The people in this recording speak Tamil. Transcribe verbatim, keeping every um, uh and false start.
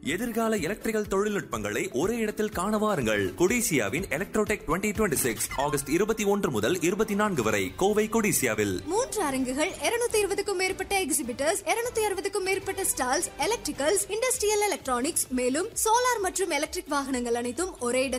எதிர்கால எலக்ட்ரிக்கல் தொழில்நுட்பங்களை ஒரே இடத்தில் காண வாருங்கள். கொடிசியாவின் Electrotech twenty twenty six August இருபத்தி ஒன்று முதல் இருபத்தி நான்கு வரை கோவை கொடிசியாவில். மூன்று அரங்குகள், இருநூத்தி இருபதுக்கும் மேற்பட்ட எக்ஸிபிட்டர்ஸ், இருநூத்தி அறுபதுக்கும் மேற்பட்ட ஸ்டால்ஸ், எலக்ட்ரிக்கல்ஸ், இண்டஸ்ட்ரியல் எலக்ட்ரானிக்ஸ், மேலும் சோலார் மற்றும் எலக்ட்ரிக் வாகனங்கள் அனைத்தும் ஒரே இடத்தில்